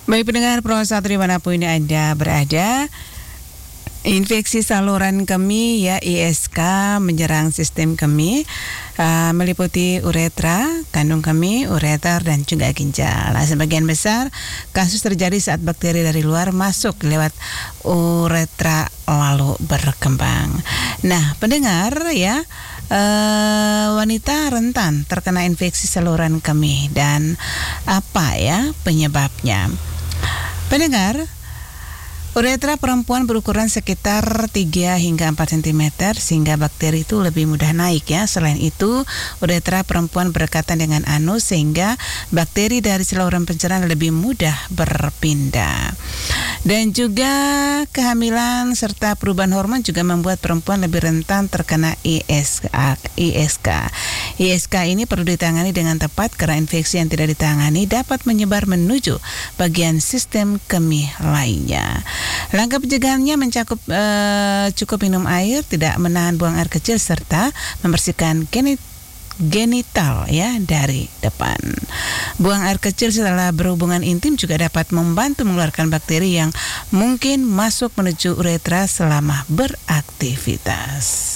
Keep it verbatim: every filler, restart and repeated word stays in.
Baik pendengar Pro satu dimanapun Anda berada, infeksi saluran kemih ya I S K menyerang sistem kemih, uh, meliputi uretra, kandung kemih, ureter dan juga ginjal. Nah, sebagian besar kasus terjadi saat bakteri dari luar masuk lewat uretra lalu berkembang. Nah, pendengar ya, uh, wanita rentan terkena infeksi saluran kemih dan apa ya penyebabnya? Pendengar, uretra perempuan berukuran sekitar tiga hingga empat sentimeter sehingga bakteri itu lebih mudah naik ya. Selain itu, uretra perempuan berdekatan dengan anus sehingga bakteri dari saluran pencernaan lebih mudah berpindah. Dan juga kehamilan serta perubahan hormon juga membuat perempuan lebih rentan terkena I S K. I S K. I S K ini perlu ditangani dengan tepat karena infeksi yang tidak ditangani dapat menyebar menuju bagian sistem kemih lainnya. Langkah pencegahannya mencakup uh, cukup minum air, tidak menahan buang air kecil serta membersihkan genit genital ya dari depan. Buang air kecil setelah berhubungan intim juga dapat membantu mengeluarkan bakteri yang mungkin masuk menuju uretra selama beraktivitas.